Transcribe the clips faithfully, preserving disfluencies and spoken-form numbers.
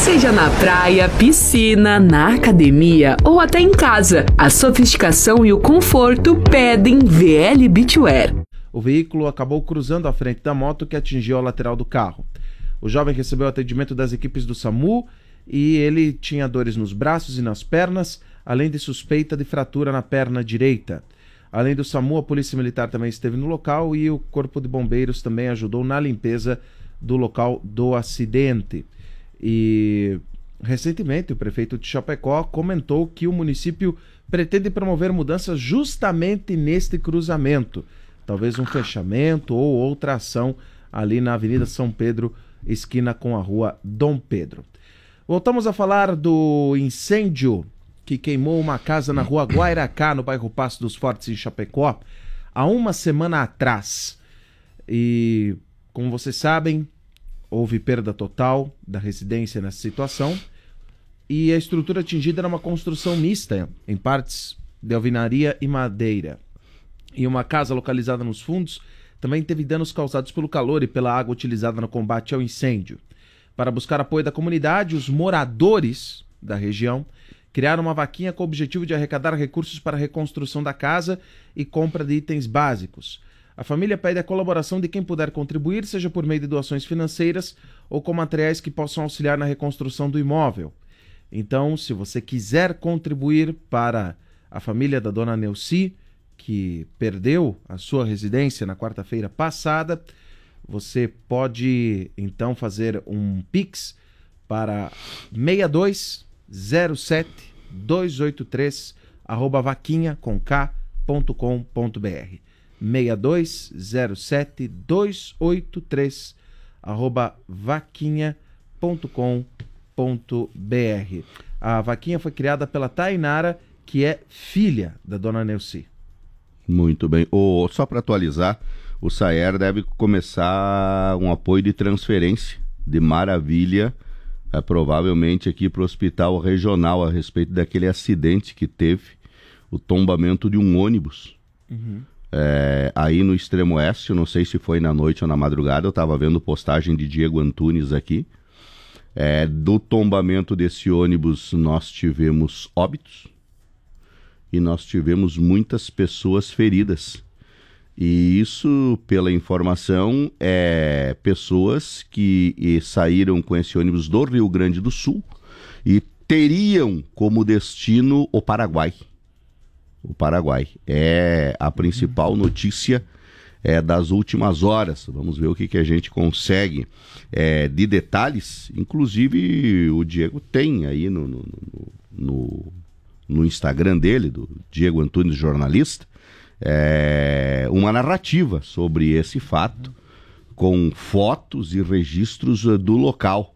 Seja na praia, piscina, na academia ou até em casa, a sofisticação e o conforto pedem V L Beachwear. O veículo acabou cruzando a frente da moto que atingiu a lateral do carro. O jovem recebeu atendimento das equipes do SAMU e ele tinha dores nos braços e nas pernas, além de suspeita de fratura na perna direita. Além do SAMU, a Polícia Militar também esteve no local e o Corpo de Bombeiros também ajudou na limpeza do local do acidente. E recentemente o prefeito de Chapecó comentou que o município pretende promover mudanças justamente neste cruzamento. Talvez um fechamento ou outra ação ali na Avenida São Pedro, esquina com a Rua Dom Pedro. Voltamos a falar do incêndio que queimou uma casa na Rua Guairacá, no bairro Passo dos Fortes, em Chapecó, há uma semana atrás. E, como vocês sabem, houve perda total da residência nessa situação e a estrutura atingida era uma construção mista, em partes de alvenaria e madeira. E uma casa localizada nos fundos também teve danos causados pelo calor e pela água utilizada no combate ao incêndio. Para buscar apoio da comunidade, os moradores da região criaram uma vaquinha com o objetivo de arrecadar recursos para a reconstrução da casa e compra de itens básicos. A família pede a colaboração de quem puder contribuir, seja por meio de doações financeiras ou com materiais que possam auxiliar na reconstrução do imóvel. Então, se você quiser contribuir para a família da dona Neuci, que perdeu a sua residência na quarta-feira passada, você pode então fazer um Pix para seis dois zero sete dois oito três arroba vaquinha com k ponto com ponto b r. seis dois zero sete dois oito três arroba vaquinha ponto com ponto b r. A vaquinha foi criada pela Tainara, que é filha da dona Neuci. Muito bem. Oh, só para atualizar, o Saer deve começar um apoio de transferência de Maravilha, é, provavelmente aqui para o hospital regional, a respeito daquele acidente que teve, o tombamento de um ônibus. Uhum. É, aí no extremo oeste, não sei se foi na noite ou na madrugada, eu estava vendo postagem de Diego Antunes aqui. É, do tombamento desse ônibus nós tivemos óbitos e nós tivemos muitas pessoas feridas. E isso, pela informação, é pessoas que e, saíram com esse ônibus do Rio Grande do Sul e teriam como destino o Paraguai. O Paraguai. É a principal notícia é, das últimas horas. Vamos ver o que, que a gente consegue é, de detalhes. Inclusive, o Diego tem aí no, no, no, no Instagram dele, do Diego Antunes, jornalista, é, uma narrativa sobre esse fato, com fotos e registros do local.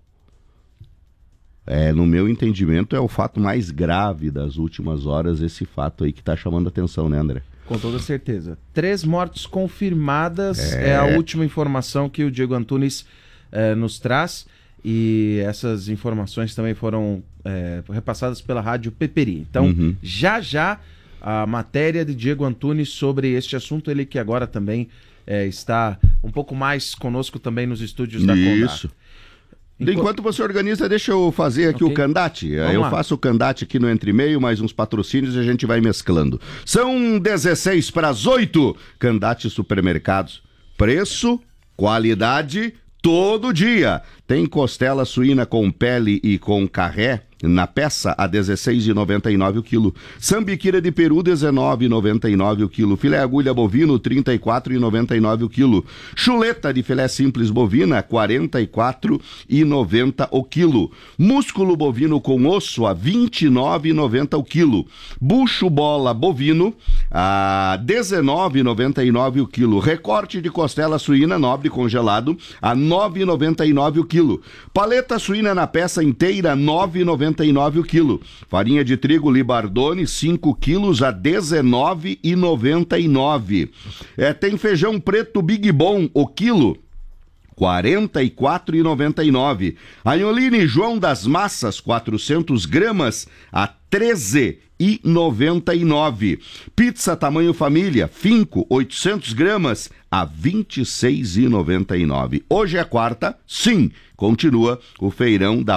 É, no meu entendimento, é o fato mais grave das últimas horas, esse fato aí que está chamando a atenção, né, André? Com toda certeza. Três mortes confirmadas é, é a última informação que o Diego Antunes é, nos traz, e essas informações também foram é, repassadas pela Rádio Peperi. Então, uhum. já já a matéria de Diego Antunes sobre este assunto, ele que agora também é, está um pouco mais conosco também nos estúdios da Condá. Isso. Enquanto você organiza, deixa eu fazer aqui okay. o Candate. Vamos eu lá. faço o Candate aqui no Entre Meio, mais uns patrocínios e a gente vai mesclando. São dezesseis para as oito. Candate Supermercados. Preço, qualidade, todo dia. Tem costela suína com pele e com carré na peça a dezesseis reais e noventa e nove centavos o quilo. Sambiquira de peru dezenove reais e noventa e nove centavos o quilo. Filé agulha bovino trinta e quatro reais e noventa e nove centavos o quilo. Chuleta de filé simples bovina quarenta e quatro reais e noventa centavos o quilo. Músculo bovino com osso a vinte e nove reais e noventa centavos o quilo. Bucho bola bovino a dezenove reais e noventa e nove centavos o quilo. Recorte de costela suína nobre congelado a nove reais e noventa e nove centavos o quilo. Paleta suína na peça inteira nove reais e noventa e nove centavos e nove o quilo. Farinha de trigo Libardone, cinco quilos a dezenove reais e noventa e nove. É, tem feijão preto Big Bom, o quilo, quarenta e quatro reais e noventa e nove. Anholine João das Massas, quatrocentas gramas a treze reais e noventa e nove. Pizza tamanho família, Finco, oitocentas gramas a vinte e seis reais e noventa e nove. Hoje é quarta, sim, continua o feirão da